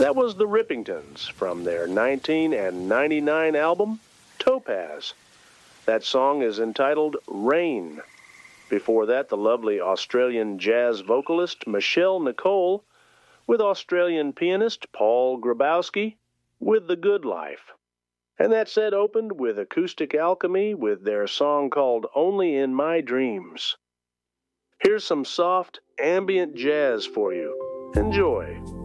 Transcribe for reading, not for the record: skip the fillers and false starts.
That was the Rippingtons from their 1999 album, Topaz. That song is entitled Rain. Before that, the lovely Australian jazz vocalist Michelle Nicole with Australian pianist Paul Grabowski with The Good Life. And that set opened with Acoustic Alchemy with their song called Only in My Dreams. Here's some soft, ambient jazz for you. Enjoy.